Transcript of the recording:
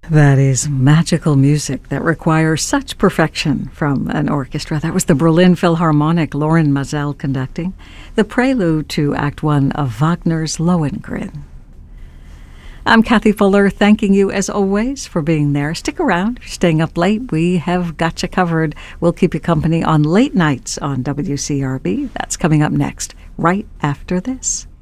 That is magical music that requires such perfection from an orchestra. That was the Berlin Philharmonic, Lorin Maazel conducting, the prelude to Act One of Wagner's Lohengrin. I'm Kathy Fuller, thanking you as always for being there. Stick around. If you're staying up late, we have got you covered. We'll keep you company on late nights on WCRB. That's coming up next, right after this.